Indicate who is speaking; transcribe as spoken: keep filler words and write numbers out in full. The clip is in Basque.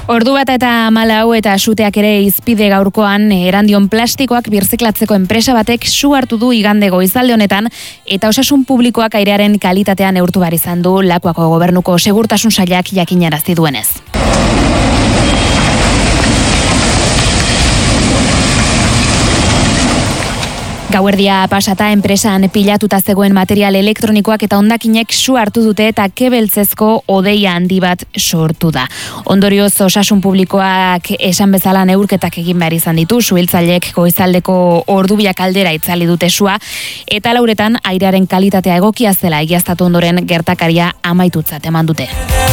Speaker 1: Ordu bat eta malau eta suteak ere izpide gaurkoan erandion plastikoak birziklatzeko enpresa batek su hartu du igande goizalde honetan eta osasun publikoak airearen kalitatean neurtu behar izan du Lakuako gobernuko segurtasun sailak jakinarazi duenez. Gauerdia pasata enpresan pilatuta zegoen material elektronikoak eta hondakinek su hartu dute eta kebeltzezko odeia handi bat sortu da. Ondorioz osasun publikoak esan bezala neurketak egin behar izan ditu, suhiltzaileek goizaldeko ordubiak aldera itzali dute sua eta lauretan airearen kalitatea egokia zela egiaztatu ondoren gertakaria amaitutzat eman dute.